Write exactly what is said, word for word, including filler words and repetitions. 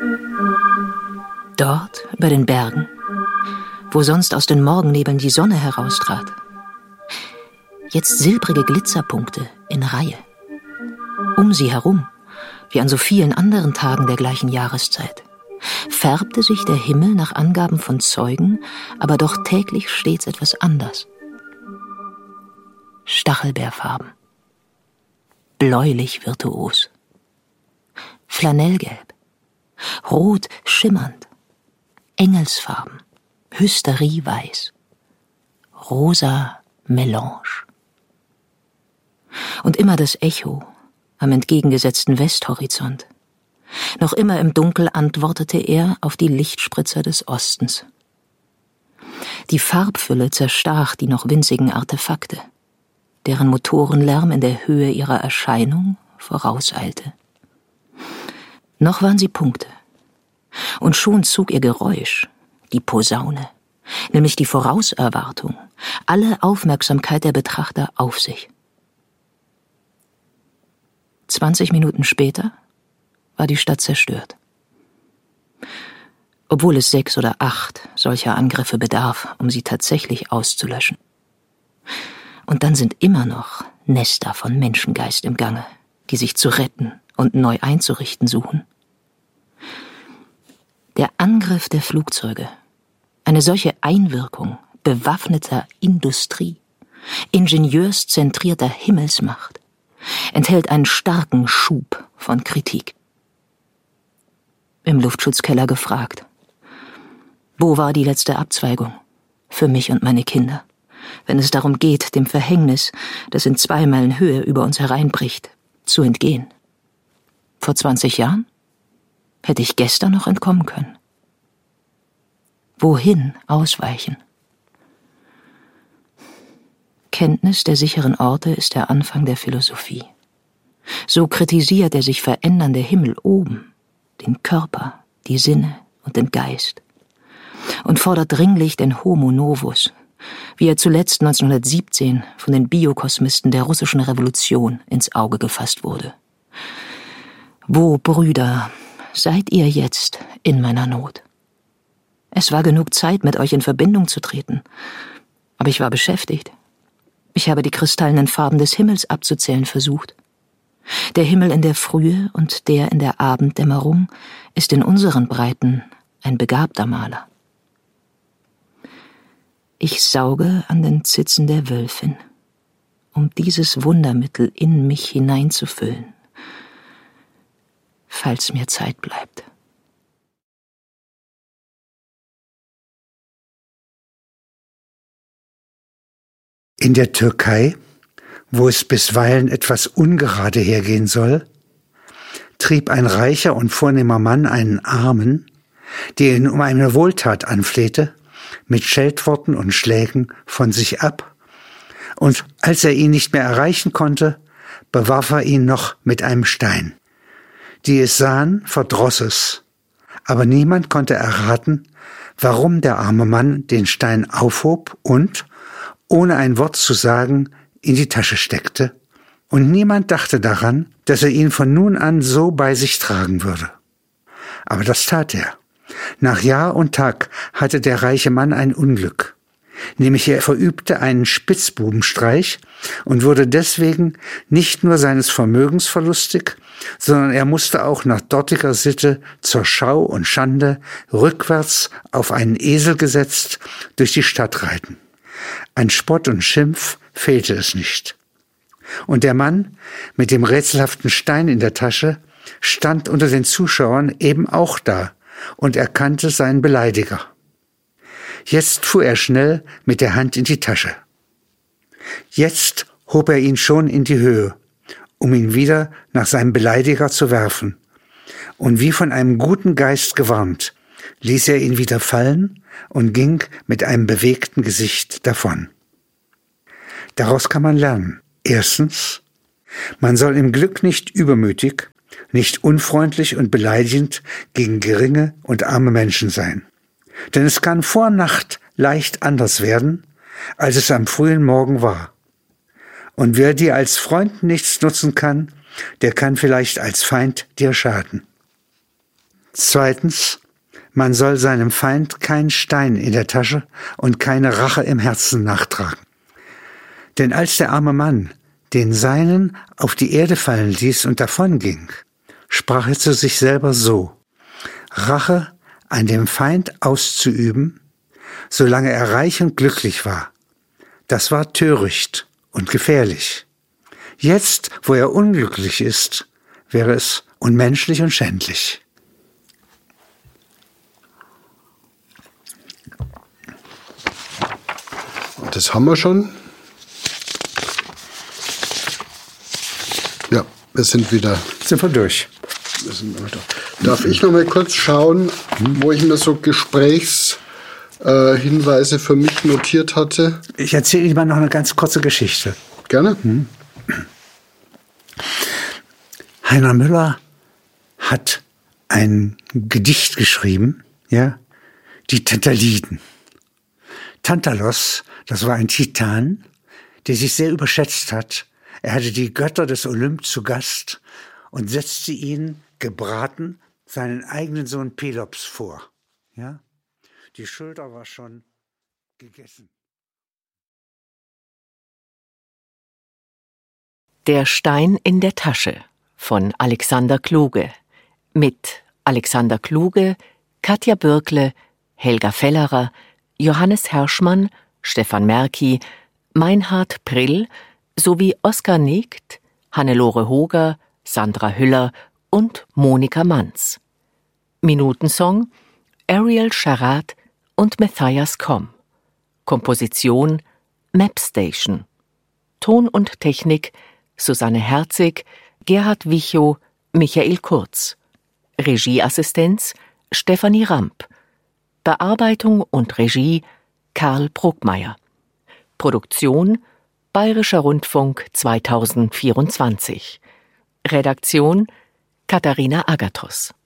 Dort, über den Bergen, wo sonst aus den Morgennebeln die Sonne heraustrat, jetzt silbrige Glitzerpunkte in Reihe. Um sie herum, wie an so vielen anderen Tagen der gleichen Jahreszeit, färbte sich der Himmel nach Angaben von Zeugen, aber doch täglich stets etwas anders. Stachelbeerfarben, bläulich virtuos, Flanellgelb, rot schimmernd, Engelsfarben, Hysterieweiß, rosa Melange. Und immer das Echo am entgegengesetzten Westhorizont. Noch immer im Dunkel antwortete er auf die Lichtspritzer des Ostens. Die Farbfülle zerstach die noch winzigen Artefakte, deren Motorenlärm in der Höhe ihrer Erscheinung vorauseilte. Noch waren sie Punkte. Und schon zog ihr Geräusch, die Posaune, nämlich die Vorauserwartung, alle Aufmerksamkeit der Betrachter auf sich. Zwanzig Minuten später war die Stadt zerstört. Obwohl es sechs oder acht solcher Angriffe bedarf, um sie tatsächlich auszulöschen. Und dann sind immer noch Nester von Menschengeist im Gange, die sich zu retten und neu einzurichten suchen. Der Angriff der Flugzeuge, eine solche Einwirkung bewaffneter Industrie, ingenieurszentrierter Himmelsmacht, enthält einen starken Schub von Kritik. Im Luftschutzkeller gefragt: Wo war die letzte Abzweigung für mich und meine Kinder, wenn es darum geht, dem Verhängnis, das in zwei Meilen Höhe über uns hereinbricht, zu entgehen? Vor zwanzig Jahren? Hätte ich gestern noch entkommen können? Wohin ausweichen? Kenntnis der sicheren Orte ist der Anfang der Philosophie. So kritisiert der sich verändernde Himmel oben den Körper, die Sinne und den Geist und fordert dringlich den Homo Novus, wie er zuletzt neunzehnhundertsiebzehn von den Biokosmisten der russischen Revolution ins Auge gefasst wurde. Wo, Brüder, seid ihr jetzt in meiner Not? Es war genug Zeit, mit euch in Verbindung zu treten, aber ich war beschäftigt. Ich habe die kristallenen Farben des Himmels abzuzählen versucht. Der Himmel in der Frühe und der in der Abenddämmerung ist in unseren Breiten ein begabter Maler. Ich sauge an den Zitzen der Wölfin, um dieses Wundermittel in mich hineinzufüllen, falls mir Zeit bleibt. In der Türkei, wo es bisweilen etwas ungerade hergehen soll, trieb ein reicher und vornehmer Mann einen Armen, der ihn um eine Wohltat anflehte, mit Scheltworten und Schlägen von sich ab, und als er ihn nicht mehr erreichen konnte, bewarf er ihn noch mit einem Stein. Die es sahen, verdross es, aber niemand konnte erraten, warum der arme Mann den Stein aufhob und, ohne ein Wort zu sagen, in die Tasche steckte, und niemand dachte daran, dass er ihn von nun an so bei sich tragen würde. Aber das tat er. Nach Jahr und Tag hatte der reiche Mann ein Unglück, nämlich er verübte einen Spitzbubenstreich und wurde deswegen nicht nur seines Vermögens verlustig, sondern er musste auch nach dortiger Sitte zur Schau und Schande rückwärts auf einen Esel gesetzt durch die Stadt reiten. An Spott und Schimpf fehlte es nicht. Und der Mann mit dem rätselhaften Stein in der Tasche stand unter den Zuschauern eben auch da und erkannte seinen Beleidiger. Jetzt fuhr er schnell mit der Hand in die Tasche. Jetzt hob er ihn schon in die Höhe, um ihn wieder nach seinem Beleidiger zu werfen. Und wie von einem guten Geist gewarnt, ließ er ihn wieder fallen und ging mit einem bewegten Gesicht davon. Daraus kann man lernen. Erstens, man soll im Glück nicht übermütig, nicht unfreundlich und beleidigend gegen geringe und arme Menschen sein. Denn es kann vor Nacht leicht anders werden, als es am frühen Morgen war. Und wer dir als Freund nichts nutzen kann, der kann vielleicht als Feind dir schaden. Zweitens, man soll seinem Feind keinen Stein in der Tasche und keine Rache im Herzen nachtragen. Denn als der arme Mann den Seinen auf die Erde fallen ließ und davonging, sprach er zu sich selber so: Rache an dem Feind auszuüben, solange er reich und glücklich war, das war töricht und gefährlich. Jetzt, wo er unglücklich ist, wäre es unmenschlich und schändlich. Das haben wir schon. Ja, wir sind wieder. Sind wir durch. Wir sind wieder. Darf ich noch mal kurz schauen, wo ich mir so Gesprächshinweise äh, für mich notiert hatte? Ich erzähle Ihnen mal noch eine ganz kurze Geschichte. Gerne. Hm. Heiner Müller hat ein Gedicht geschrieben, ja, die Tantaliden. Tantalos, das war ein Titan, der sich sehr überschätzt hat. Er hatte die Götter des Olymp zu Gast und setzte ihnen gebraten seinen eigenen Sohn Pelops vor. Ja? Die Schulter war schon gegessen. Der Stein in der Tasche von Alexander Kluge mit Alexander Kluge, Katja Bürkle, Helga Fellerer, Johannes Herschmann, Stefan Merki, Meinhard Prill sowie Oskar Negt, Hannelore Hoger, Sandra Hüller und Monika Manz. Minutensong Ariel Charat und Matthias Komm. Komposition Mapstation. Ton und Technik Susanne Herzig, Gerhard Wichow, Michael Kurz. Regieassistenz Stefanie Ramp. Bearbeitung und Regie Karl Bruckmeier. Produktion Bayerischer Rundfunk zweitausendvierundzwanzig. Redaktion Katharina Agathos.